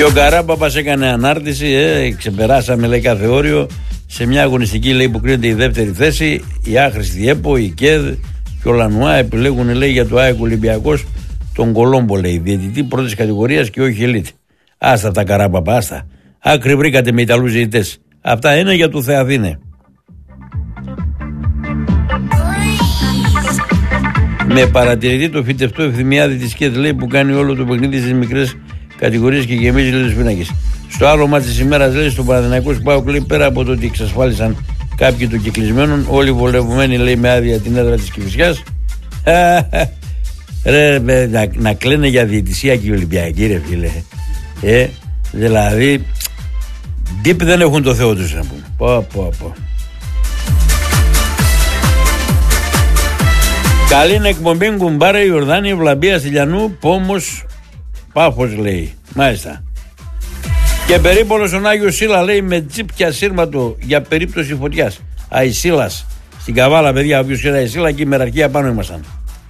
Και ο Καράμπαπας έκανε ανάρτηση, ξεπεράσαμε λέει κάθε όριο. Σε μια αγωνιστική λέει που κρίνεται η δεύτερη θέση, η άχρηστη ΕΠΟ, η ΚΕΔ και ο Λανουά επιλέγουν λέει για το ΑΕΚ Ολυμπιακός τον Κολόμπο λέει, διαιτητή πρώτης κατηγορίας και όχι ελίτ. Άστα τα Καράμπαπα, άστα. Άκρη βρήκατε με Ιταλούς διαιτητές. Αυτά είναι για του Θεαθήνε. Με παρατηρητή το φυτευτό Ευθυμιάδη της ΚΕΔ λέει που κάνει όλο το παιχνίδι στις μικρές κατηγορίες και γεμίζει λέει τους πίνακες. Στο άλλο μάτι της ημέρας λέει στο Παναθηναϊκό ΠΑΟΚ λέει πέρα από το ότι εξασφάλισαν κάποιοι των κυκλισμένων, όλοι βολευμένοι λέει με άδεια την έδρα της Κηφισιάς. Ρε, να κλαίνε για διαιτησία και οι Ολυμπιακοί ρε φίλε. Δηλαδή ντύποι δεν έχουν το Θεό τους να πούμε. Πω. Καλή είναι εκπομπή κουμπάρε Ιορδάνη Ευλαμπία Στυλιανού Πόμος Πάφος λέει. Μάλιστα. Και περίπολο στον Άγιο Σίλα λέει με τσίπ και ασύρματο για περίπτωση φωτιάς. Αϊσίλας στην Καβάλα παιδιά, όποιος είναι Αϊσίλα και η μεραρχία πάνω ήμασταν.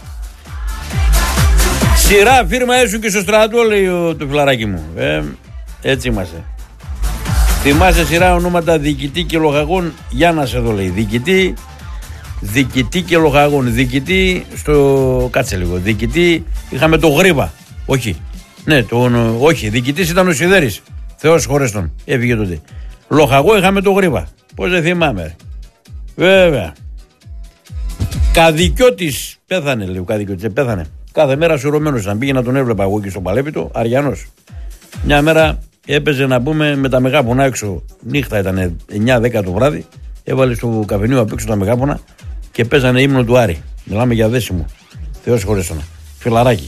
Σειρά φίρμα έσου και στο στρατό λέει το φιλαράκι μου. Έτσι είμαστε. Θυμάσαι σειρά ονόματα διοικητή και λοχαγών. Γιάννας εδώ λέει διοικητή και λοχαγών. Διοικητή στο κάτσε λίγο. Διοικητή είχαμε το Γρήβα. Όχι. Ναι, όχι. Διοικητής ήταν ο Σιδέρης. Θεός χωρέστον. Έφυγε τότε. Λοχαγό είχαμε το Γρήβα. Πώς δεν θυμάμαι. Βέβαια. Καδικιώτης πέθανε λέει. Ο Καδικιώτης πέθανε. Κάθε μέρα σουρωμένος ήταν. Πήγε να τον έβλεπα εγώ και στο Παλέπιτο. Αριανός. Μια μέρα έπαιζε να πούμε με τα μεγάφωνα έξω. Νύχτα ήταν 9-10 το βράδυ. Έβαλε στο καφενείο απ' έξω τα μεγάφωνα και παίζανε ύμνο του Άρη. Μιλάμε για δέσιμο. Θεός χωρέστον. Φιλαράκι.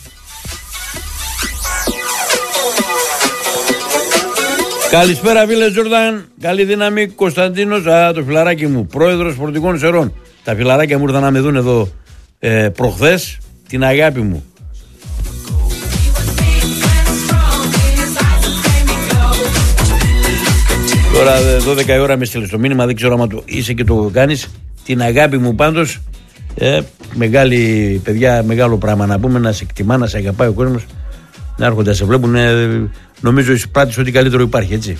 Καλησπέρα φίλε Τζόρνταν, καλή δύναμη Κωνσταντίνος, το φιλαράκι μου, πρόεδρος Φορτικών Σερών. Τα φιλαράκια μου ήρθαν να με δουν εδώ προχθές, την αγάπη μου. Τώρα 12 η ώρα με στείλε το μήνυμα, δεν ξέρω αν το είσαι και το κάνεις. Την αγάπη μου πάντως, μεγάλη παιδιά, μεγάλο πράγμα να πούμε, να σε εκτιμά, να σε αγαπάει ο κόσμος. Να έρχονται, να σε βλέπουν, νομίζω εισπράττεις ότι καλύτερο υπάρχει, έτσι.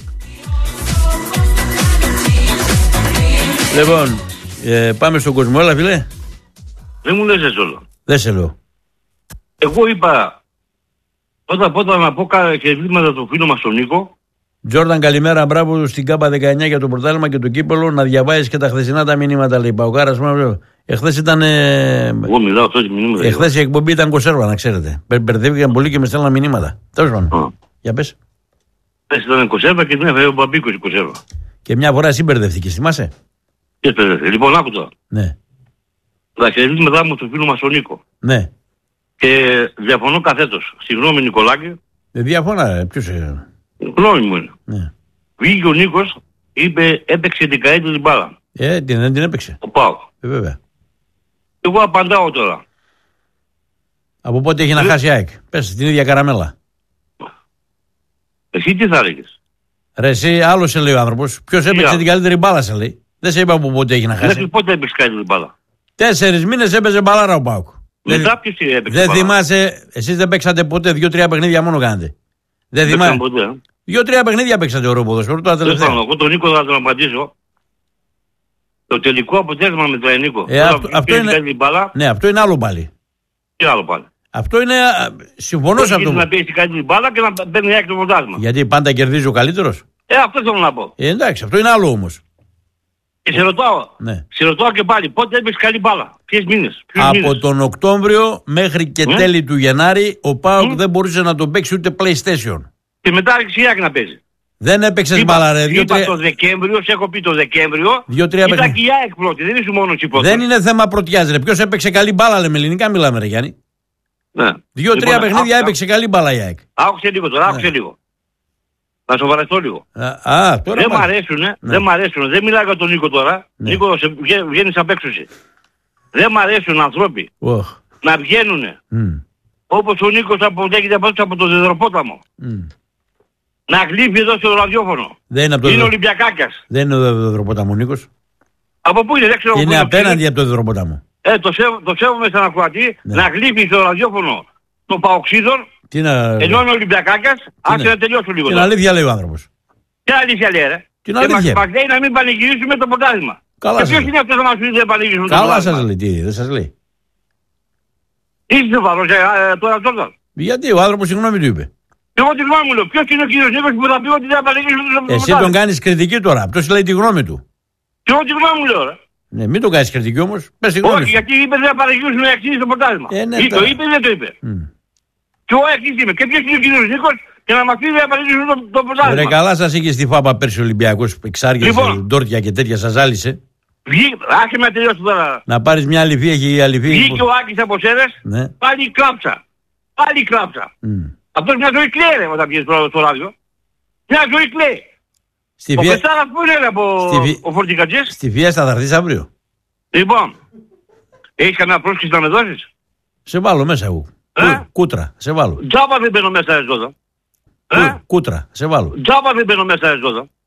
Λοιπόν, πάμε στον κόσμο, έλα φίλε. Δεν μου λες όλο. Δεν σε λέω. Εγώ είπα, πρώτα να πω και βήματα του φίλου μας τον Νίκο. Τζόρνταν, καλημέρα, μπράβο στην ΚΑΠΑ 19 για το πρωτάθλημα και το κύπελο. Να διαβάζεις και τα χθεσινά τα μηνύματα, λέει Παοκάρας. Εχθές ήταν. Εγώ μιλάω αυτό και μηνύματα. Εχθές η εκπομπή ήταν κονσέρβα, να ξέρετε. Μπερδεύτηκαν πολύ και με στέλναν μηνύματα. Τέλος πάντων. Για πες. Εχθές ήταν κονσέρβα και την έφερε ο Μπαμπίκος η κονσέρβα. Και μια φορά εσύ μπερδεύτηκες, θυμάσαι. Και μπερδεύτηκε. Λοιπόν, άκου τώρα. Ναι. Τα χαιρετίσματά μου του φίλου μας τον Νίκο. Ναι. Και διαφωνώ καθέτος. Συγγνώμη Νικολάκη. Διαφωνά, ποιος είναι. Γνώμη μου είναι. Ναι. Βγήκε ο Νίκος, είπε έπαιξε την καέτη την μπάλα. Δεν την έπαιξε. Ο ΠΑΟΚ. Βέβαια. Εγώ απαντάω τώρα. Από πότε έχει να χάσει η ΑΕΚ. Πες την ίδια καραμέλα. Εσύ τι θα έλεγες. Ρε εσύ άλλο σε λέει ο άνθρωπος. Ποιος έπαιξε την καλύτερη μπάλα σε λέει. Δεν σε είπα από πότε έχει να χάσει. Μέχρι πότε έπαιξε καλύτερη μπάλα. 4 μήνες έπαιζε μπαλάρα ο ΠΑΟΚ. Μετά ποιος έπαιξε. Δεν θυμάσαι, εσείς δεν παίξατε ποτέ, 2-3 παιχνίδια μόνο κάνετε. Δεν θυμάσαι. 2-3 παιχνίδια παίξατε ωραίο ποδόσφαιρο. Εγώ τον Νίκο θα τον απαντήσω. Το τελικό αποτέλεσμα με τον Νίκο. Αυτό είναι. Μπάλα, ναι, αυτό είναι άλλο πάλι. Τι άλλο πάλι. Αυτό είναι. Συμφωνώ σε αυτό. Να παίζει την μπάλα και να παίρνει άκρη το πρωτάθλημα. Γιατί πάντα κερδίζει ο καλύτερος. Αυτό θέλω να πω. Εντάξει, αυτό είναι άλλο όμως. Και σε ρωτάω. Ναι. Σε ρωτάω και πάλι, πότε έπαιξε καλή μπάλα. Ποιες μήνες. Από τον Οκτώβριο μέχρι και τέλη του Γενάρη ο ΠΑΟΚ δεν μπορούσε να τον παίξει ούτε PlayStation. Και μετά άρχισε η ΑΕΚ να παίζει. Δεν έπαιξε μπάλα, ρε. Είπα το Δεκέμβριο, σε έχω πει το Δεκέμβριο. 2-3 ήταν και η ΑΕΚ πρώτη, δεν είσαι μόνο τσιπότο. Δεν είναι θέμα πρωτιάς, ρε. Ποιος έπαιξε καλή μπάλα, λέμε ελληνικά, μιλάμε, ρε Γιάννη. Ναι. 2-3 παιχνίδια έπαιξε καλή μπάλα η ΑΕΚ. Άκουσε λίγο τώρα, άκουσε λίγο. Να σοβαρευτώ λίγο. Τώρα δεν μ' αρέσουνε, δεν μ' αρέσουν. Δεν μιλάω για τον Νίκο τώρα. Ναι. Νίκο, βγαίνεις απ' έξω εσύ. Δεν μ' αρέσουν άνθρωποι να βγαίνουνε. Όπως ο Νίκος αποδέχεται από το Δεδροπόταμο. Να γλύφει εδώ στο ραδιόφωνο. Είναι Ολυμπιακάκιας. Δεν είναι ο Δεδροπόταμο ο Νίκος. Από πού είναι, δεν ξέρω. Είναι απέναντι από το Δεδροπόταμο. Το σέβομαι σαν ακροατή να γλύφει στο ραδιόφωνο των Παοξίδων Ενώ είναι Ολυμπιακάκας, άσε να τελειώσω λίγο. Την αλήθεια λέει ο άνθρωπος. Τι αλήθεια λέει, ρε. Την αλήθεια. Μας λέει να μην πανηγυρίσουμε το πρωτάθλημα. Καλά. Και ποιος είναι αυτός να μας πει δεν πανηγυρίσουμε το πρωτάθλημα. πρωτάθλημα. Καλά σας λέει, τι, δεν σας λέει. Είσαι σοβαρός τώρα Τζόρνταν. Γιατί ο άνθρωπος συγγνώμη του είπε. Εγώ τη γνώμη μου λέω. Ποιος είναι ο κύριος Νίκος που θα πει ότι δεν πανηγυρίσουμε το πρωτάθλημα. Εσύ τον κάνεις κριτική τώρα. Αυτός λέει τη γνώμη του. Και εγώ τη γνώμη μου λέω, ρε. Ναι, μην τον κάνεις κριτική όμως. Πες τη γνώμη. Όχι, γιατί είπε δεν θα πανηγυρίσουμε εξής το πρωτάθλημα. Ναι, Ή το είπε ή δεν το είπε. Και εγώ εξής είμαι. Και ποιος είναι ο κύριος Νίκος και να μας πει δεν θα πανηγυρίσουμε το πρωτάθλημα. Ρε καλά σας είχε στη ΦΑΠΑ πέρσι ο Ολυμπιακός εξάργησε ντόρτια και τέτοια σας ζάλισε. Άσε με τελειώσει τώρα. Να πάρεις μια αληφή, έχει η αληφή. Βγήκε ο Άκης από Σέρες, πάλι κλάψα. Πάλι κλάψα. Αυτός μια ζωή κλαίει ρε όταν πιέζει στο ράδιο. Μια ζωή κλαίει. Ο Πετσάρας που είναι από ο Φορτικατζής. Στη Φιέστα θα έρθεις αύριο. Λοιπόν, έχεις κανένα πρόσκληση να με δώσεις. Σε βάλω μέσα εγώ. Κούτρα, σε βάλω. Τζάμπα δεν μπαίνω μέσα ζώδα. Κούτρα, σε βάλω. Τζάμπα δεν μπαίνω μέσα ζώδα.